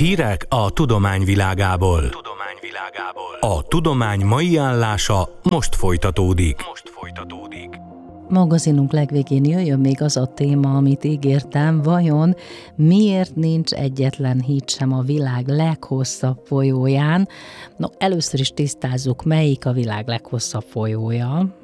Hírek a tudomány világából. A tudomány mai állása most folytatódik. Magazinunk legvégén jöjjön még az a téma, amit ígértem, vajon miért nincs egyetlen híd sem a világ leghosszabb folyóján? No, először is tisztázzuk, melyik a világ leghosszabb folyója.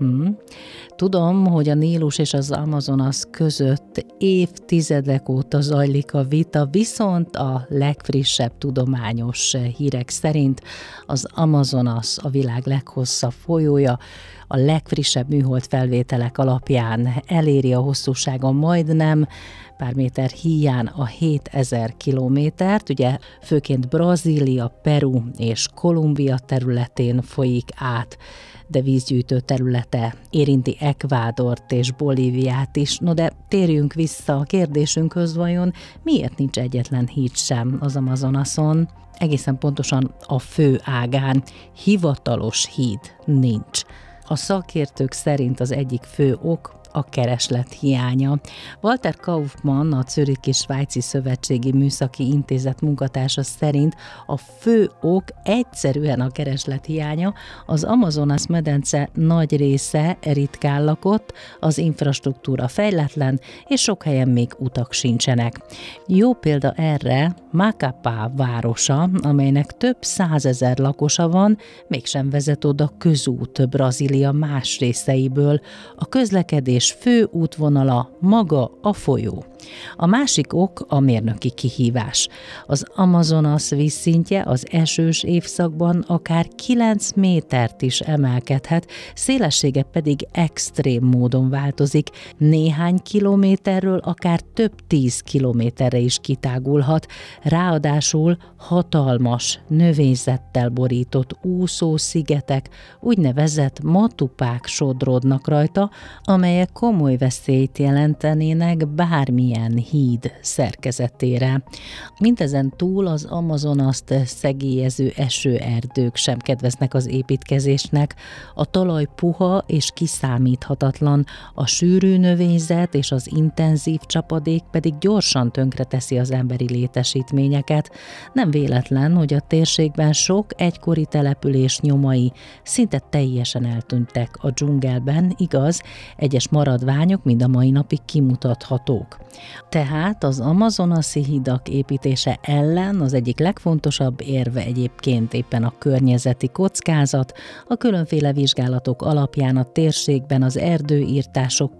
Tudom, hogy a Nílus és az Amazonas között évtizedek óta zajlik a vita, viszont a legfrissebb tudományos hírek szerint az Amazonas a világ leghosszabb folyója, a legfrissebb műhold felvételek alapján eléri a hosszúsága majdnem pár méter híján a 7000 kilométert, ugye főként Brazília, Peru és Kolumbia területén folyik át, de vízgyűjtő területe érinti Ekvádort és Bolíviát is. No de térjünk vissza a kérdésünkhöz, vajon miért nincs egyetlen híd sem az Amazonason? Egészen pontosan a fő ágán hivatalos híd nincs. A szakértők szerint az egyik fő ok a kereslet hiánya. Walter Kaufmann, a Zürichi Svájci Szövetségi Műszaki Intézet munkatársa szerint a fő ok egyszerűen a kereslet hiánya, az Amazonas medence nagy része ritkán lakott, az infrastruktúra fejletlen, és sok helyen még utak sincsenek. Jó példa erre Macapá városa, amelynek több 100 000 lakosa van, mégsem vezet oda közút Brazília más részeiből. A közlekedés fő útvonala maga a folyó. A másik ok a mérnöki kihívás. Az Amazonas vízszintje az esős évszakban akár 9 métert is emelkedhet, szélessége pedig extrém módon változik, néhány kilométerről akár több 10 kilométerre is kitágulhat, ráadásul hatalmas, növényzettel borított úszószigetek, úgynevezett matupák sodródnak rajta, amelyek komoly veszélyt jelentenének bármilyen híd szerkezetére. Mindezen túl az Amazonast szegélyező esőerdők sem kedveznek az építkezésnek, a talaj puha és kiszámíthatatlan, a sűrű növényzet és az intenzív csapadék pedig gyorsan tönkreteszi az emberi létesítményeket. Nem véletlen, hogy a térségben sok egykori település nyomai szinte teljesen eltűntek a dzsungelben, igaz, egyes maradványok mind a mai napig kimutathatók. Tehát az amazonasi hidak építése ellen az egyik legfontosabb érve egyébként éppen a környezeti kockázat. A különféle vizsgálatok alapján a térségben az erdőirtások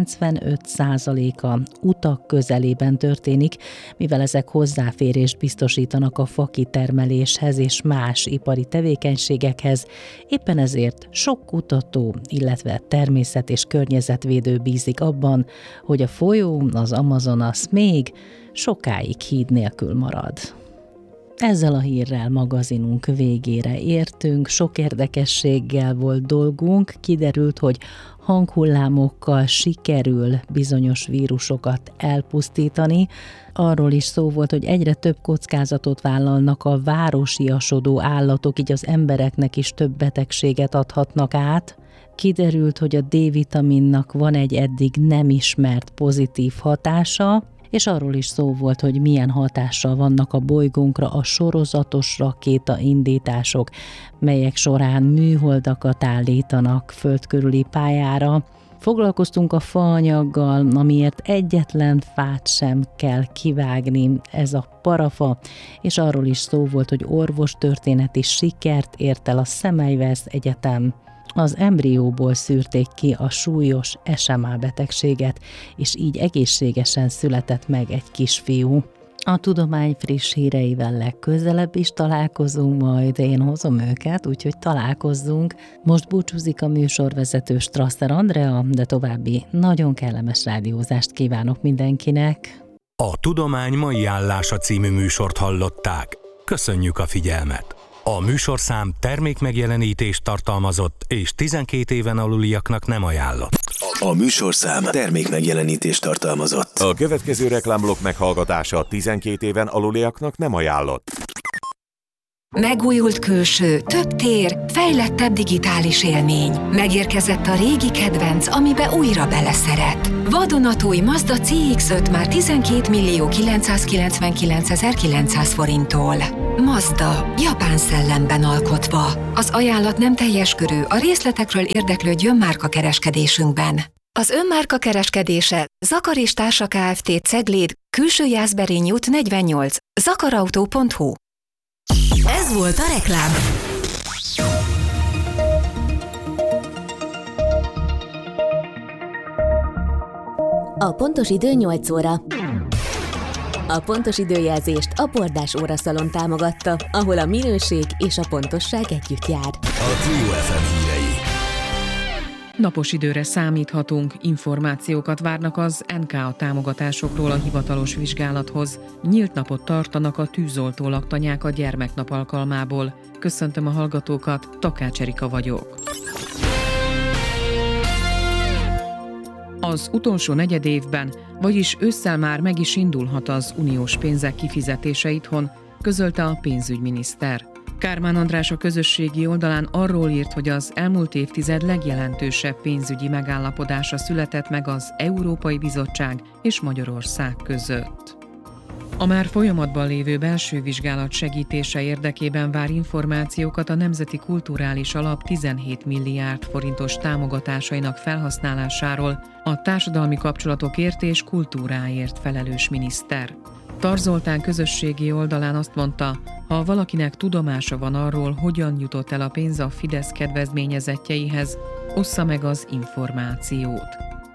95%-a utak közelében történik, mivel ezek hozzáférést biztosítanak a fakitermeléshez és más ipari tevékenységekhez. Éppen ezért sok kutató, illetve természet- és környezetvédő bízik abban, hogy a folyó, az Amazonas még sokáig híd nélkül marad. Ezzel a hírrel magazinunk végére értünk, sok érdekességgel volt dolgunk, kiderült, hogy hanghullámokkal sikerül bizonyos vírusokat elpusztítani. Arról is szó volt, hogy egyre több kockázatot vállalnak a városiasodó állatok, így az embereknek is több betegséget adhatnak át. Kiderült, hogy a D-vitaminnak van egy eddig nem ismert pozitív hatása, és arról is szó volt, hogy milyen hatással vannak a bolygónkra a sorozatos rakétaindítások, melyek során műholdakat állítanak föld körüli pályára. Foglalkoztunk a faanyaggal, amiért egyetlen fát sem kell kivágni, ez a parafa, és arról is szó volt, hogy orvostörténeti sikert ért el a Semmelweis Egyetem. Az embrióból szűrték ki a súlyos SMA betegséget, és így egészségesen született meg egy kisfiú. A tudomány friss híreivel legközelebb is találkozunk, majd én hozom őket, úgyhogy találkozzunk. Most búcsúzik a műsorvezető Strasser Andrea, de további nagyon kellemes rádiózást kívánok mindenkinek. A Tudomány mai állása című műsort hallották. Köszönjük a figyelmet! A műsorszám termékmegjelenítést tartalmazott és 12 éven aluliaknak nem ajánlott. A műsorszám termékmegjelenítést tartalmazott. A következő reklámblokk meghallgatása 12 éven aluliaknak nem ajánlott. Megújult külső, több tér, fejlettebb digitális élmény. Megérkezett a régi kedvenc, amibe újra beleszeret. Vadonatúj Mazda CX-5 már 12.999.900 forinttól. Mazda, japán szellemben alkotva. Az ajánlat nem teljes körű, a részletekről érdeklődjön márkakereskedésünkben. Az önmárka kereskedése Zakar és Társa Kft. Cegléd, Külső Jászberény út 48, zakarautó.hu. Ez volt a reklám. A pontos idő 8 óra. A pontos időjelzést a Bordás óraszalon támogatta, ahol a minőség és a pontosság együtt jár. A Trio FM hírei. Napos időre számíthatunk, információkat várnak az NKA támogatásokról a hivatalos vizsgálathoz. Nyílt napot tartanak a tűzoltó laktanyák a gyermeknap alkalmából. Köszöntöm a hallgatókat, Takács Erika vagyok. Az utolsó negyedévben, vagyis ősszel már meg is indulhat az uniós pénzek kifizetése itthon, közölte a pénzügyminiszter. Kármán András a közösségi oldalán arról írt, hogy az elmúlt évtized legjelentősebb pénzügyi megállapodása született meg az Európai Bizottság és Magyarország között. A már folyamatban lévő belső vizsgálat segítése érdekében vár információkat a Nemzeti Kulturális Alap 17 milliárd forintos támogatásainak felhasználásáról a társadalmi kapcsolatokért és kultúráért felelős miniszter. Tar Zoltán közösségi oldalán azt mondta, ha valakinek tudomása van arról, hogyan jutott el a pénz a Fidesz kedvezményezettjeihez, ossza meg az információt.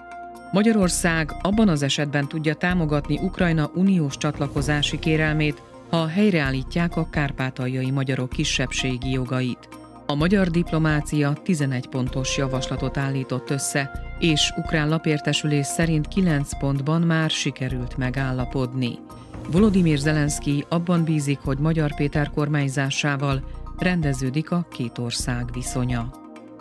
Magyarország abban az esetben tudja támogatni Ukrajna uniós csatlakozási kérelmét, ha helyreállítják a kárpátaljai magyarok kisebbségi jogait. A magyar diplomácia 11 pontos javaslatot állított össze, és ukrán lapértesülés szerint 9 pontban már sikerült megállapodni. Volodymyr Zelenszky abban bízik, hogy Magyar Péter kormányzásával rendeződik a két ország viszonya.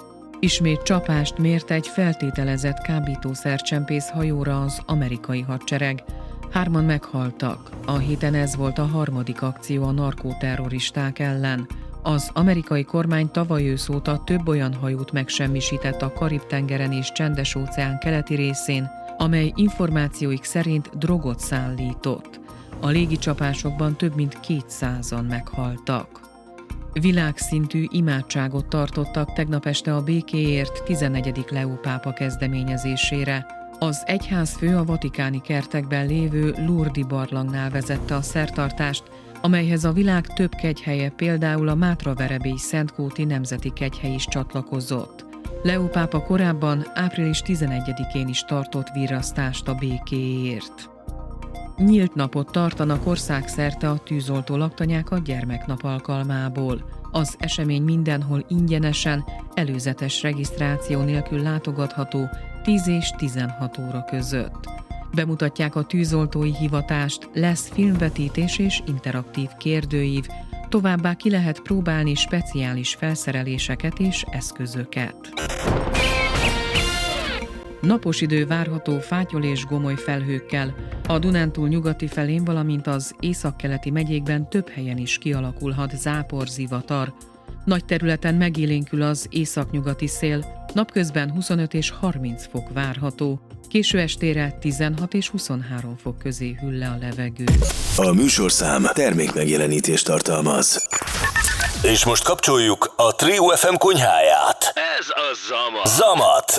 Ismét csapást mért egy feltételezett kábítószercsempész hajóra az amerikai hadsereg. 3 meghaltak. A héten ez volt a harmadik akció a narkóterroristák ellen. Az amerikai kormány tavaly ősz óta több olyan hajót megsemmisített a Karib-tengeren és Csendes-óceán keleti részén, amely információik szerint drogot szállított. A légicsapásokban több mint 200-an meghaltak. Világszintű imádságot tartottak tegnap este a békéért 14. Leó pápa kezdeményezésére. Az egyházfő a vatikáni kertekben lévő Lourdes barlangnál vezette a szertartást, amelyhez a világ több kegyhelye, például a Mátraverebélyi Szentkúti Nemzeti Kegyhely is csatlakozott. Leó pápa korábban április 11-én is tartott virrasztást a békéért. Nyílt napot tartanak országszerte a tűzoltó laktanyák a gyermeknap alkalmából. Az esemény mindenhol ingyenesen, előzetes regisztráció nélkül látogatható 10 és 16 óra között. Bemutatják a tűzoltói hivatást, lesz filmvetítés és interaktív kérdőív, továbbá ki lehet próbálni speciális felszereléseket és eszközöket. Napos idő várható fátyol és gomoly felhőkkel. A Dunántúl nyugati felén, valamint az északkeleti megyékben több helyen is kialakulhat záporzivatar. Nagy területen megélénkül az északnyugati szél, napközben 25 és 30 fok várható. Késő estére 16 és 23 fok közé hűl le a levegő. A műsorszám termékmegjelenítést tartalmaz. És most kapcsoljuk a Trio FM konyháját. Ez a Zamat. Zamat.